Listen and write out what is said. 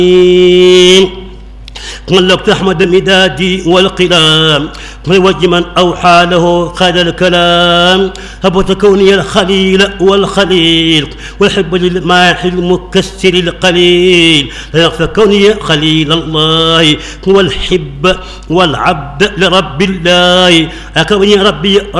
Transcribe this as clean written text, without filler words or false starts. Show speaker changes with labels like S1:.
S1: ملكت أحمد مدادي والقلام وجه من أوحى له خير الكلام هبت كوني الخليل والخليل والحب للماحي المكسر القليل يغفى كوني خليل الله هو الحب والعبد لرب الله أكوني ربي